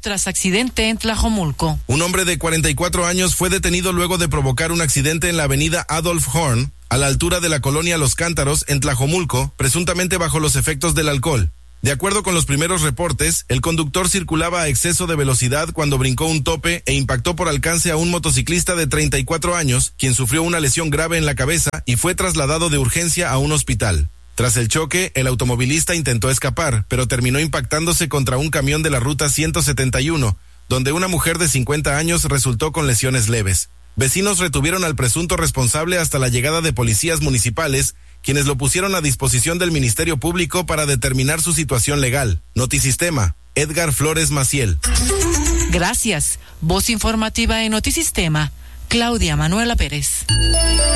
tras accidente en Tlajomulco. Un hombre de 44 años fue detenido luego de provocar un accidente en la avenida Adolf Horn, a la altura de la colonia Los Cántaros, en Tlajomulco, presuntamente bajo los efectos del alcohol. De acuerdo con los primeros reportes, el conductor circulaba a exceso de velocidad cuando brincó un tope e impactó por alcance a un motociclista de 34 años, quien sufrió una lesión grave en la cabeza y fue trasladado de urgencia a un hospital. Tras el choque, el automovilista intentó escapar, pero terminó impactándose contra un camión de la ruta 171, donde una mujer de 50 años resultó con lesiones leves. Vecinos retuvieron al presunto responsable hasta la llegada de policías municipales, quienes lo pusieron a disposición del Ministerio Público para determinar su situación legal. Notisistema, Edgar Flores Maciel. Gracias. Voz informativa en Notisistema, Claudia Manuela Pérez.